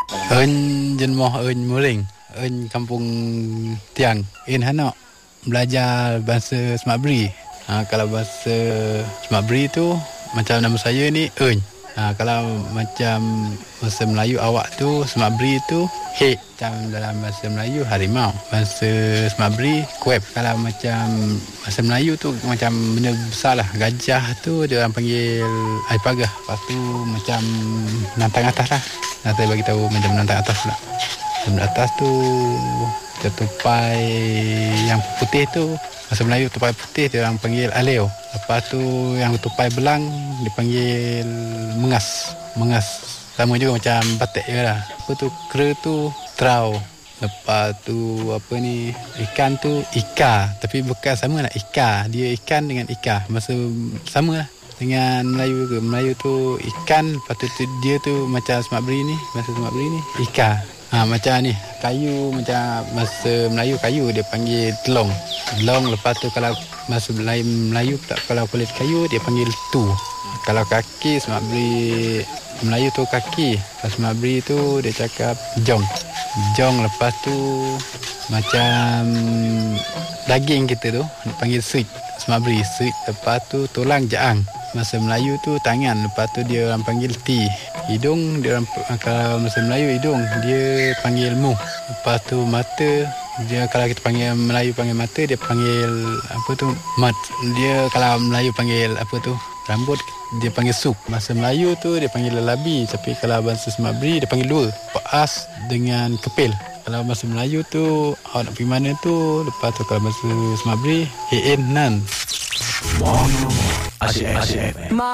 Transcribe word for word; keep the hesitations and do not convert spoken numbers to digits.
Ơn jen moh ơn muring, ơn kampung Tiang, in Hanok belajar bahasa Semak Beri. Ha, kalau bahasa Semak Beri tu macam nama saya ni Ön. Ha, kalau macam bahasa Melayu awak tu Semak Beri tu Hek. Macam dalam bahasa Melayu harimau. Bahasa Semak Beri kuep. Kalau macam bahasa Melayu tu macam benda besar lah. Gajah tu dia orang panggil air pagah. Lepas tu macam nantang atas lah. Nah, saya bagi tahu macam nantang atas pula. Nantang atas tu tupai yang putih tu bahasa Melayu tupai putih dia orang panggil aleo. Lepas tu yang tupai belang dipanggil mengas. Mengas sama juga macam batik je lah. Apa tu kera tu trau. Lepas tu apa ni ikan tu ika, tapi bukan sama lah ika. Dia ikan dengan ika masa sama lah dengan Melayu ke. Melayu tu ikan, lepas tu dia tu macam Semak Beri ni, bahasa Semak Beri ni ika. Ha, macam ni kayu, macam bahasa Melayu kayu dia panggil telong. Telong. Lepas tu kalau bahasa Melayu, Melayu tak, kalau kulit kayu dia panggil tu. Kalau kaki Semak Beri Melayu tu kaki, kalau Semak Beri tu dia cakap jong. Jong. Lepas tu macam daging kita tu dia panggil suit. Semak Beri suit. Lepas tu tulang jaang, bahasa Melayu tu tangan. Lepas tu dia orang panggil ti. Hidung dia orang, kalau bahasa Melayu hidung dia panggil muh. Lepas tu mata dia, kalau kita panggil Melayu panggil mata, dia panggil apa tu mat. Dia kalau Melayu panggil apa tu rambut, dia panggil suk. Bahasa Melayu tu dia panggil lelabi, tapi kalau bahasa Semak Beri dia panggil dua, paas dengan kepil. Kalau bahasa Melayu tu awak nak pergi mana tu. Lepas tu kalau bahasa Semak Beri hin nan. Mono Asyik F M.